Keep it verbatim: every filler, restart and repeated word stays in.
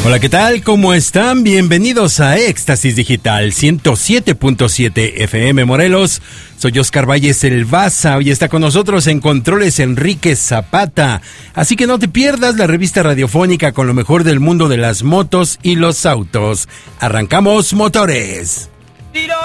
Hola, ¿qué tal? ¿Cómo están? Bienvenidos a Éxtasis Digital ciento siete punto siete F M Morelos. Soy Oscar Valles el Baza y está con nosotros en controles Enrique Zapata. Así que no te pierdas la revista radiofónica con lo mejor del mundo de las motos y los autos. Arrancamos motores.